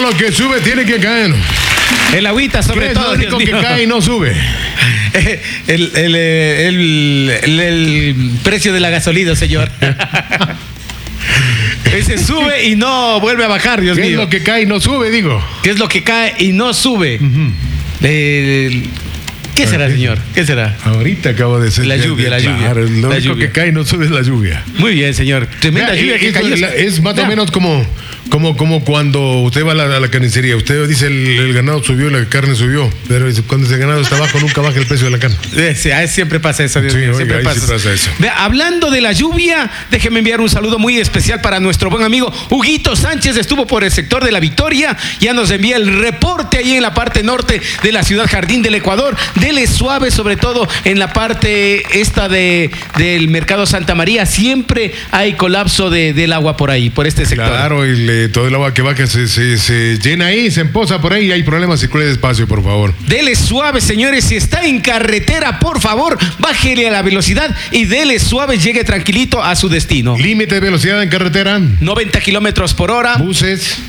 lo que sube tiene que caer. El agüita sobre todo. Es lo único que cae y no sube. El precio de la gasolina, señor. Ese sube y no vuelve a bajar, Dios mío. ¿Qué es lo que cae y no sube, digo? ¿Qué es lo que cae y no sube? ¿Qué será, señor? ¿Qué será? Ahorita acabo de decir. La lluvia. Lo único que cae y no sube es la lluvia. Muy bien, señor. Tremenda lluvia que cayó. Es más o menos como cuando usted va a la carnicería. Usted dice el ganado subió, la carne subió. Pero cuando ese ganado está abajo, nunca baja el precio de la carne. Siempre pasa eso, Dios mío. Siempre pasa eso. Hablando de la lluvia, déjeme enviar un saludo muy especial para nuestro buen amigo Huguito Sánchez. Estuvo por el sector de La Victoria. Ya nos envía el reporte ahí en la parte norte de la ciudad Jardín del Ecuador. Dele suave, sobre todo en la parte esta del Mercado Santa María. Siempre hay colapso del agua por ahí, por este sector. Claro, y todo el agua que baja se llena ahí, se empoza por ahí y hay problemas. Circule despacio, por favor. Dele suave, señores. Si está en carretera, por favor, bájele a la velocidad y dele suave, llegue tranquilito a su destino. Límite de velocidad en carretera: 90 kilómetros por hora. Buses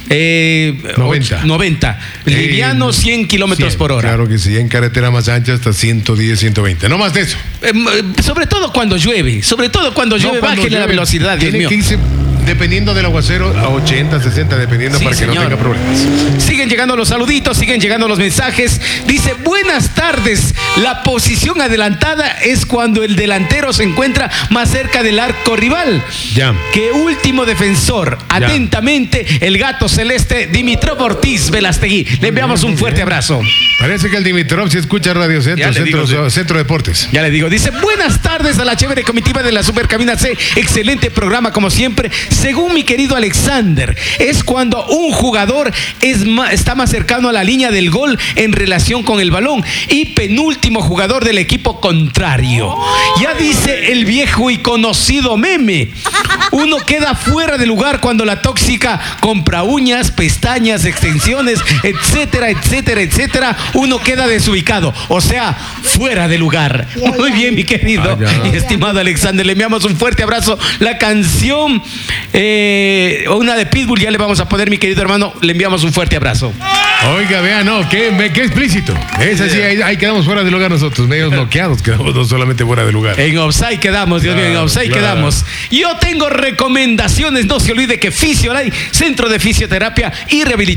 90. Liviano 100 kilómetros por hora. Claro que sí, en carretera más ancha hasta 110, 120. No más de eso. Sobre todo cuando llueve. Bájele a la velocidad, Dios mío. Tiene que irse, dependiendo del aguacero, a 80, 60, dependiendo, sí, para que no tenga problemas. Siguen llegando los saluditos, siguen llegando los mensajes. Dice: buenas tardes. La posición adelantada es cuando el delantero se encuentra más cerca del arco rival. Ya. Que último defensor. Atentamente, el gato celeste Dimitrov Ortiz Velastegui. Le enviamos un fuerte abrazo. Parece que el Dimitrov sí escucha Radio Centro, Centro Deportes. Ya le digo. Dice: buenas tardes a la chévere comitiva de la Supercabina C. Excelente programa, como siempre. Según mi querido Alexander, es cuando un jugador está más cercano a la línea del gol en relación con el balón y penúltimo jugador del equipo contrario. Ya dice el viejo y conocido meme: uno queda fuera de lugar cuando la tóxica compra uñas, pestañas, extensiones, etcétera, etcétera, etcétera. Uno queda desubicado, o sea, fuera de lugar. Muy bien, mi querido y estimado Alexander, le enviamos un fuerte abrazo. La canción una de Pitbull ya le vamos a poner, mi querido hermano. Le enviamos un fuerte abrazo. Oiga, vea, qué explícito. Es así, ahí quedamos fuera de lugar nosotros, medios bloqueados, quedamos no solamente fuera de lugar. En offside quedamos, Dios mío, en offside quedamos. Yo tengo recomendaciones, no se olvide que Fisiolay, Centro de Fisioterapia y Rehabilitación